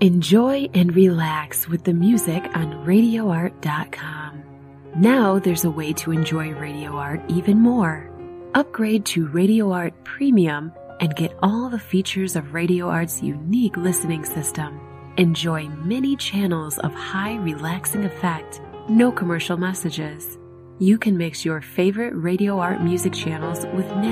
Enjoy and relax with the music on RadioArt.com. Now there's a way to enjoy Radio Art even more. Upgrade to Radio Art Premium and get all the features of Radio Art's unique listening system. Enjoy many channels of high relaxing effect, no commercial messages. You can mix your favorite Radio Art music channels with